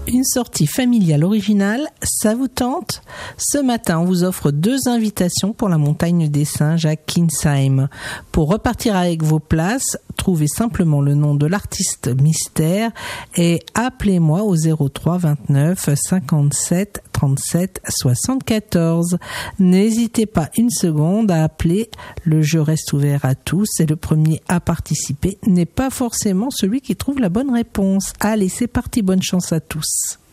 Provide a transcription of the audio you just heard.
Une sortie familiale originale, ça vous tente ? Ce matin, on vous offre 2 invitations pour la montagne des Singes à Kinsheim. Pour repartir avec vos places, trouvez simplement le nom de l'artiste mystère et appelez-moi au 03 29 57 37 74. N'hésitez pas une seconde à appeler. Le jeu reste ouvert à tous et le premier à participer n'est pas forcément celui qui trouve la bonne réponse. Allez, c'est parti, bonne chance à tous.